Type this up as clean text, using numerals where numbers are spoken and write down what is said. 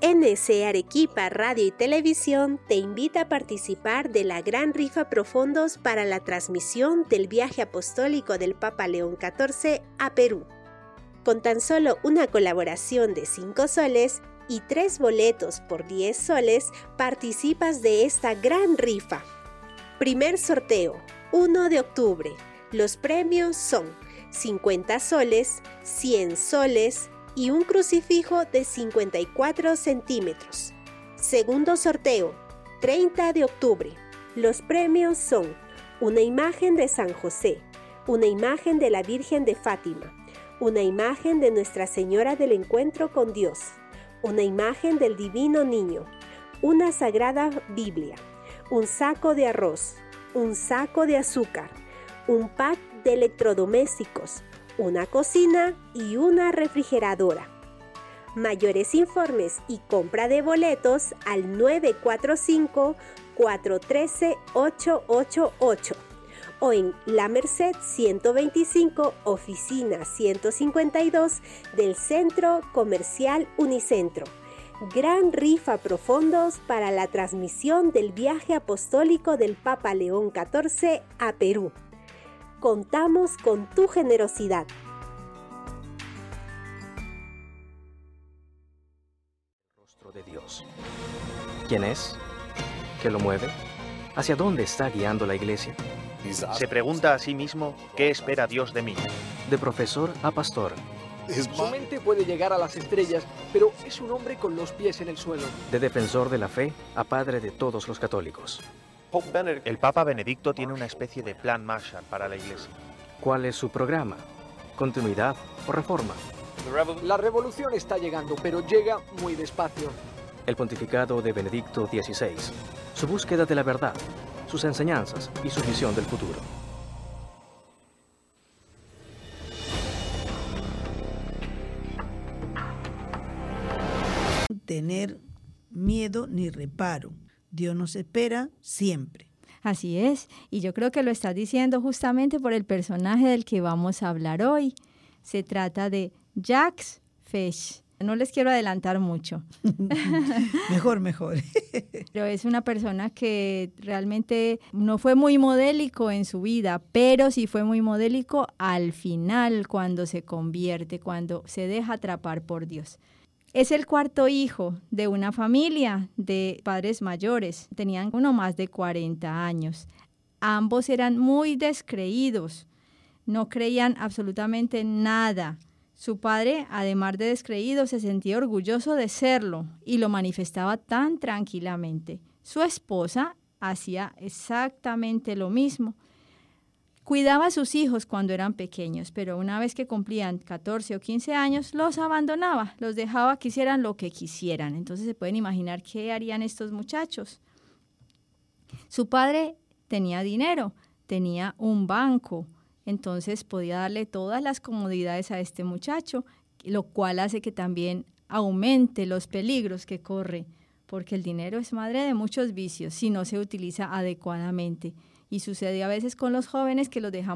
NC Arequipa Radio y Televisión te invita a participar de la gran rifa Profondos para la transmisión del viaje apostólico del Papa León XIV a Perú. Con tan solo una colaboración de 5 soles y 3 boletos por 10 soles, participas de esta gran rifa. Primer sorteo, 1 de octubre. Los premios son 50 soles, 100 soles y un crucifijo de 54 centímetros. Segundo sorteo, 30 de octubre. Los premios son una imagen de San José, una imagen de la Virgen de Fátima, una imagen de Nuestra Señora del Encuentro con Dios, una imagen del Divino Niño, una Sagrada Biblia, un saco de arroz, un saco de azúcar, un pack de electrodomésticos, una cocina y una refrigeradora. Mayores informes y compra de boletos al 945-413-888 o en La Merced 125, oficina 152 del Centro Comercial Unicentro. Gran rifa Profondos para la transmisión del viaje apostólico del Papa León XIV a Perú. Contamos con tu generosidad. El rostro de Dios. ¿Quién es? ¿Qué lo mueve? ¿Hacia dónde está guiando la iglesia? Se pregunta a sí mismo, ¿qué espera Dios de mí? De profesor a pastor. Su mente puede llegar a las estrellas, pero es un hombre con los pies en el suelo. De defensor de la fe a padre de todos los católicos. El Papa Benedicto tiene una especie de plan Marshall para la Iglesia. ¿Cuál es su programa? ¿Continuidad o reforma? La revolución está llegando, pero llega muy despacio. El pontificado de Benedicto XVI. Su búsqueda de la verdad, sus enseñanzas y su visión del futuro. Tener miedo ni reparo. Dios nos espera siempre. Así es, y yo creo que lo estás diciendo justamente por el personaje del que vamos a hablar hoy. Se trata de Jacques Fesch. No les quiero adelantar mucho. Mejor. Pero es una persona que realmente no fue muy modélico en su vida, pero sí fue muy modélico al final, cuando se convierte, cuando se deja atrapar por Dios. Es el cuarto hijo de una familia de padres mayores. Tenían uno más de 40 años. Ambos eran muy descreídos. No creían absolutamente nada. Su padre, además de descreído, se sentía orgulloso de serlo y lo manifestaba tan tranquilamente. Su esposa hacía exactamente lo mismo. Cuidaba a sus hijos cuando eran pequeños, pero una vez que cumplían 14 o 15 años, los abandonaba, los dejaba que hicieran lo que quisieran. Entonces se pueden imaginar qué harían estos muchachos. Su padre tenía dinero, tenía un banco, entonces podía darle todas las comodidades a este muchacho, lo cual hace que también aumente los peligros que corre, porque el dinero es madre de muchos vicios si no se utiliza adecuadamente. Y sucede a veces con los jóvenes que los dejamos